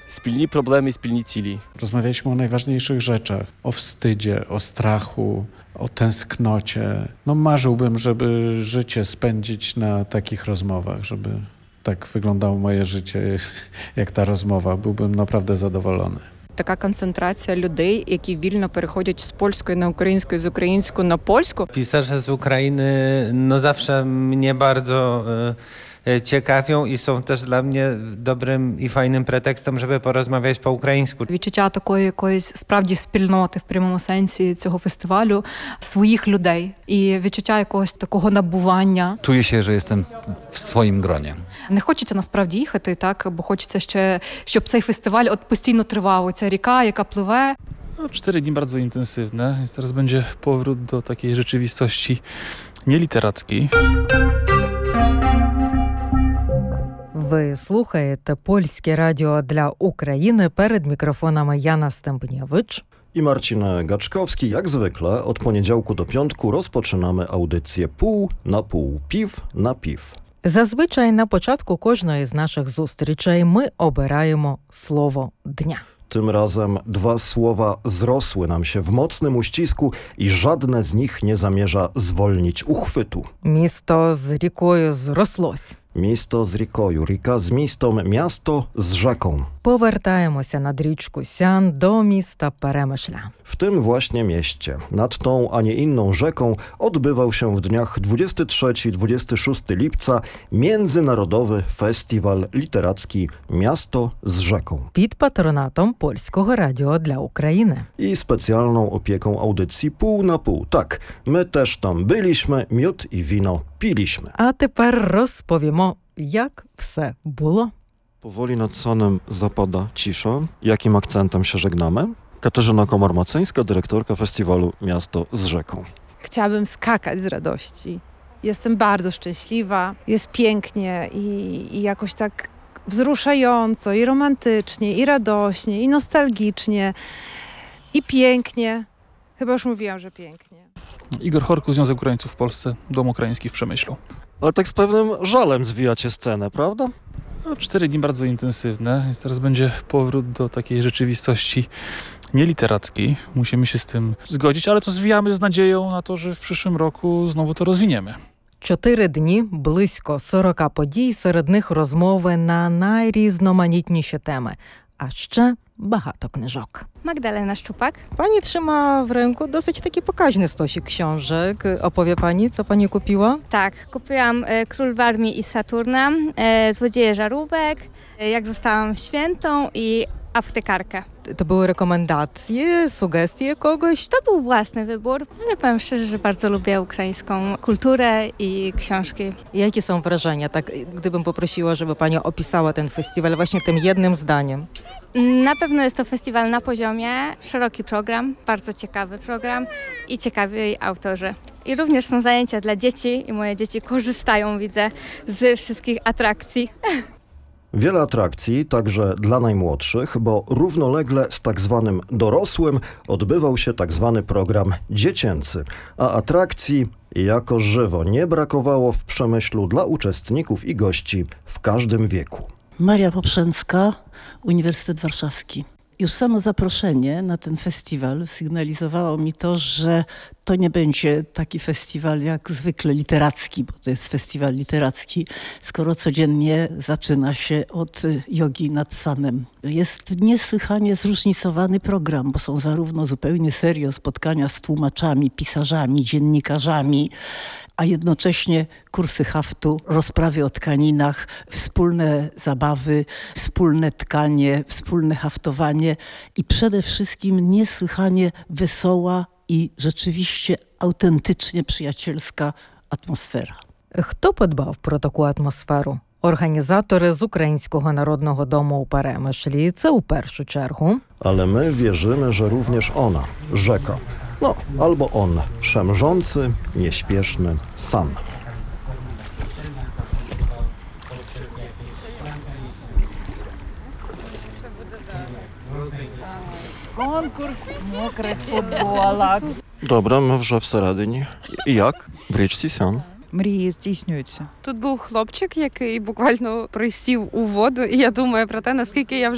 Spilni problemy, spilni cili. Rozmawialiśmy o najważniejszych rzeczach, o wstydzie, o strachu, o tęsknocie. No marzyłbym, żeby życie spędzić na takich rozmowach, żeby tak wyglądało moje życie, jak ta rozmowa. Byłbym naprawdę zadowolony. Така концентрація людей, які вільно переходять з польської на українську, з української на польську. Pisarze z Ukrainy zawsze mnie bardzo ciekawią i są też dla mnie dobrym i fajnym pretekstem, żeby porozmawiać po ukraińsku. Відчуття такої якоїсь справді спільноти в прямому сенсі цього фестивалю, своїх людей і відчуття якогось такого набування. Czuję się, że jestem w swoim gronie. Не хочеться насправді їхати, так, бо хочеться ще, щоб цей фестиваль от постійно тривав. Ця ріка, яка пливе. 4 dni bardzo intensywne. Więc teraz będzie powrót do takiej rzeczywistości nieliterackiej. Ви слухаєте Польське радіо для України, перед мікрофонами Jana Stępniewicz i Marcin Gaczkowski. Jak zwykle od poniedziałku do piątku rozpoczynamy audycję pół na pół, piw na piw. Зазвичай на початку кожної з наших зустрічей ми обираємо слово дня. Tym razem dwa słowa zrosły nam się w mocnym uścisku i żadne z nich nie zamierza zwolnić uchwytu. Місто з рікою зрослось. Miasto z rikою, rika z mistą, miasto z rzeką. Повертаємося над річку Сян до міста Перемишля. W tym właśnie mieście, nad tą, a nie inną rzeką, odbywał się w dniach 23-26 lipca Międzynarodowy Festiwal Literacki Miasto z rzeką. Під патронатом Польського радіо для України. I specjalną opieką audycji pół na pół. Tak, my też tam byliśmy, miód i wino piliśmy. А тепер розповімо, як все було. Powoli nad Sonem zapada cisza. Jakim akcentem się żegnamy? Katarzyna Komar-Maceńska, dyrektorka festiwalu Miasto z rzeką. Chciałabym skakać z radości. Jestem bardzo szczęśliwa, jest pięknie i jakoś tak wzruszająco, i romantycznie, i radośnie, i nostalgicznie, i pięknie. Chyba już mówiłam, że pięknie. Igor Horku, Związek Ukraińców w Polsce, Dom Ukraiński w Przemyślu. Ale tak z pewnym żalem zwijacie scenę, prawda? 4 dni bardzo intensywne. Więc teraz będzie powrót do takiej rzeczywistości nieliterackiej. Musimy się z tym zgodzić, ale to zwijamy z nadzieją na to, że w przyszłym roku znowu to rozwiniemy. 4 дні, близько 40 подій, серед них розмови на найрізноманітніші теми. А ще багато книжок. Magdalena Szczupak. Pani trzyma w ręku dosyć taki pokaźny stosik książek. Opowie pani, co pani kupiła? Tak, kupiłam Król Warmii i Saturna, Złodzieje Żarówek, Jak zostałam świętą i Aptekarkę. To były rekomendacje, sugestie kogoś? To był własny wybór, ale powiem szczerze, że bardzo lubię ukraińską kulturę i książki. Jakie są wrażenia? Tak, gdybym poprosiła, żeby pani opisała ten festiwal właśnie tym jednym zdaniem. Na pewno jest to festiwal na poziomie, szeroki program, bardzo ciekawy program i ciekawi autorzy. I również są zajęcia dla dzieci i moje dzieci korzystają, widzę, z wszystkich atrakcji. Wiele atrakcji, także dla najmłodszych, bo równolegle z tak zwanym dorosłym odbywał się tak zwany program dziecięcy, a atrakcji jako żywo nie brakowało w Przemyślu dla uczestników i gości w każdym wieku. Maria Poprzęcka, Uniwersytet Warszawski. Już samo zaproszenie na ten festiwal sygnalizowało mi to, że to nie będzie taki festiwal jak zwykle literacki, bo to jest festiwal literacki, skoro codziennie zaczyna się od jogi nad Sanem. Jest niesłychanie zróżnicowany program, bo są zarówno zupełnie serio spotkania z tłumaczami, pisarzami, dziennikarzami, a jednocześnie kursy haftu, rozprawy o tkaninach, wspólne zabawy, wspólne tkanie, wspólne haftowanie i przede wszystkim niesłychanie wesoła i rzeczywiście autentycznie przyjacielska atmosfera. Хто подбав про таку атмосферу? Організатори з Українського народного дому у Перемишлі. Це у першу чергу. Ale my wierzymy, że również ona, rzeka. No, albo on, szemrzący, nieśpieszny san. Конкурс мокрих футболок. Dobra, my вже всередині. І як? В річці Сян. Мрії здійснюються. Тут був хлопчик, який буквально присів у воду, і я думаю про те, наскільки я вже